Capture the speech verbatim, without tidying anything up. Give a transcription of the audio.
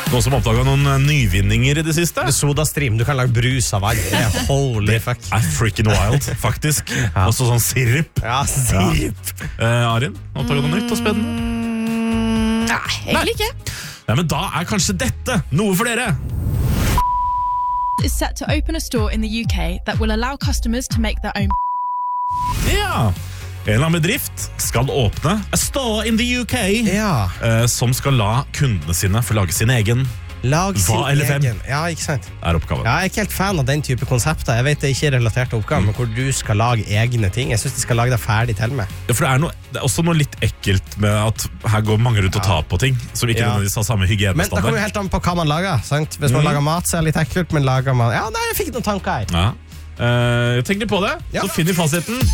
Noen som oppdaget noen nyvinninger i det siste? Sodastream, du kan lage brus av vann. Det er holy fuck. Det er freaking wild, faktisk. ja. Også sånn sirup. Ja, sirup. Ja. Uh, Arin, oppdaget noe nytt og spennende? Nei, egentlig ikke. Ja, men da er kanskje dette noe for dere. Is set to open a store in the U K that will allow customers to make their own. Ja, en eller annen bedrift skal åpne a store in the U K ja. uh, som skal la kundene sine få lage sin egen Lag sin hva eller hvem. egen. Ja, ikke sant? Er oppgaven. Ja, jeg er ikke helt fan av den type konsepter. Jeg vet det er ikke relatert til oppgaven, mm. men hvor du skal lage egne ting. Jeg synes de skal lage det ferdig til meg. Ja, for det er, noe, det er også noe litt ekkelt med at her går mange rundt og tar på ting som ikke Ja. nødvendigvis har samme hygienestandard. Men det kommer jo helt an på hva man lager, sant? Hvis man Mm. lager mat, så er det litt ekkelt, men lager man... Ja, nei, jeg fikk noen tanker her. Ja. Uh, tenk litt på det, Ja. så finner vi fasiten.